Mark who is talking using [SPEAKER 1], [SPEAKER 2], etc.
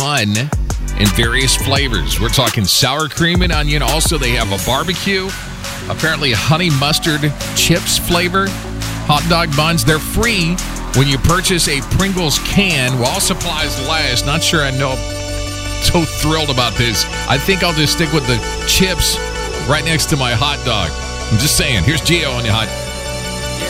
[SPEAKER 1] bun in various flavors. We're talking sour cream and onion. Also, they have a barbecue, apparently honey mustard chips flavor, hot dog buns. They're free when you purchase a Pringles can while supplies last. Not sure I know. So thrilled about this. I think I'll just stick with the chips right next to my hot dog. I'm just saying. Here's Gio on your hot.